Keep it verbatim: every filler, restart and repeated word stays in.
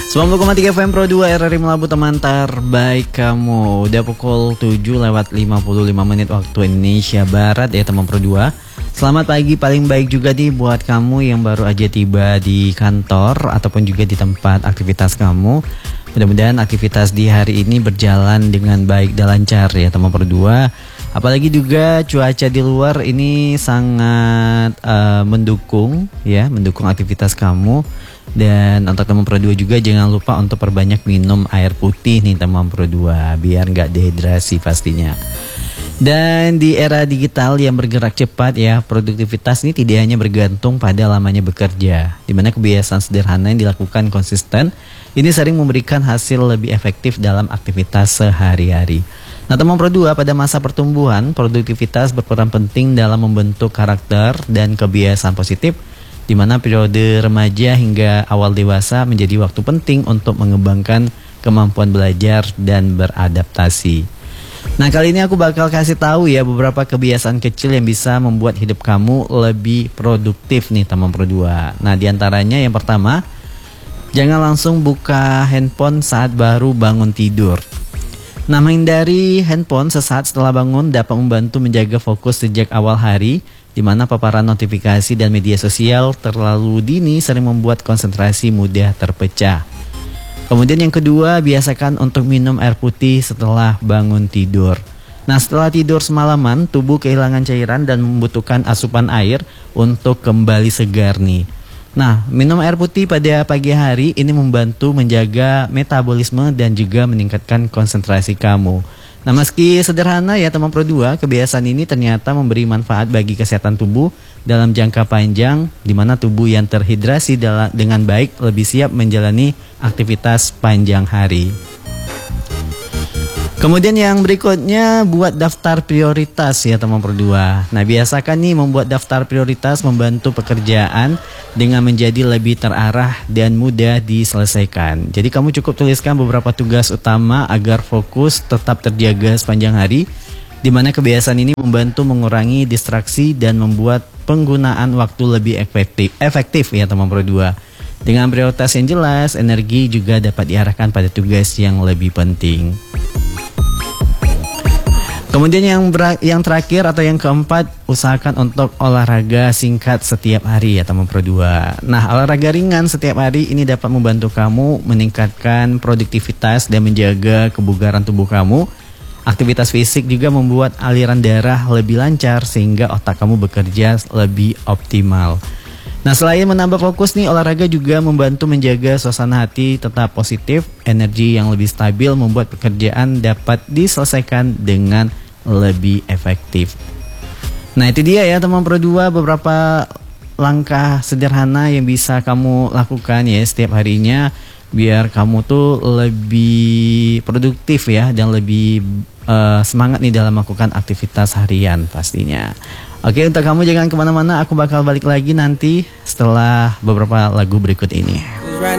sembilan puluh koma tiga F M Pro dua R R I Melabu, teman terbaik kamu. Udah pukul tujuh lewat lima puluh lima menit waktu Indonesia Barat ya teman Pro dua. Selamat pagi paling baik juga nih buat kamu yang baru aja tiba di kantor ataupun juga di tempat aktivitas kamu. Mudah-mudahan aktivitas di hari ini berjalan dengan baik dan lancar ya teman Pro dua. Apalagi juga cuaca di luar ini sangat uh, mendukung ya, mendukung aktivitas kamu. Dan untuk teman Pro dua juga jangan lupa untuk perbanyak minum air putih nih teman Pro dua, biar nggak dehidrasi pastinya. Dan di era digital yang bergerak cepat ya, produktivitas ini tidak hanya bergantung pada lamanya bekerja, dimana kebiasaan sederhana yang dilakukan konsisten ini sering memberikan hasil lebih efektif dalam aktivitas sehari-hari. Nah teman Pro dua, pada masa pertumbuhan, produktivitas berperan penting dalam membentuk karakter dan kebiasaan positif, di mana periode remaja hingga awal dewasa menjadi waktu penting untuk mengembangkan kemampuan belajar dan beradaptasi. Nah kali ini aku bakal kasih tahu ya beberapa kebiasaan kecil yang bisa membuat hidup kamu lebih produktif nih teman Pro dua. Nah diantaranya yang pertama, jangan langsung buka handphone saat baru bangun tidur. Nah menghindari handphone sesaat setelah bangun dapat membantu menjaga fokus sejak awal hari, di mana paparan notifikasi dan media sosial terlalu dini sering membuat konsentrasi mudah terpecah. Kemudian yang kedua, biasakan untuk minum air putih setelah bangun tidur. Nah setelah tidur semalaman, tubuh kehilangan cairan dan membutuhkan asupan air untuk kembali segar nih. Nah minum air putih pada pagi hari ini membantu menjaga metabolisme dan juga meningkatkan konsentrasi kamu. Nah meski sederhana ya teman Pro dua, kebiasaan ini ternyata memberi manfaat bagi kesehatan tubuh dalam jangka panjang, di mana tubuh yang terhidrasi dengan baik lebih siap menjalani aktivitas panjang hari. Kemudian yang berikutnya, buat daftar prioritas ya teman Pro dua. Nah biasakan nih membuat daftar prioritas membantu pekerjaan dengan menjadi lebih terarah dan mudah diselesaikan. Jadi kamu cukup tuliskan beberapa tugas utama agar fokus tetap terjaga sepanjang hari, di mana kebiasaan ini membantu mengurangi distraksi dan membuat penggunaan waktu lebih efektif, efektif ya teman Pro dua. Dengan prioritas yang jelas, energi juga dapat diarahkan pada tugas yang lebih penting. Kemudian yang ber- yang terakhir atau yang keempat, usahakan untuk olahraga singkat setiap hari ya teman Pro dua. Nah olahraga ringan setiap hari ini dapat membantu kamu meningkatkan produktivitas dan menjaga kebugaran tubuh kamu. Aktivitas fisik juga membuat aliran darah lebih lancar sehingga otak kamu bekerja lebih optimal. Nah selain menambah fokus nih, olahraga juga membantu menjaga suasana hati tetap positif, energi yang lebih stabil membuat pekerjaan dapat diselesaikan dengan lebih efektif. Nah itu dia ya teman Pro dua, beberapa langkah sederhana yang bisa kamu lakukan ya setiap harinya, biar kamu tuh lebih produktif ya dan lebih uh, semangat nih dalam melakukan aktivitas harian pastinya. Oke, untuk kamu jangan kemana-mana, aku bakal balik lagi nanti setelah beberapa lagu berikut ini.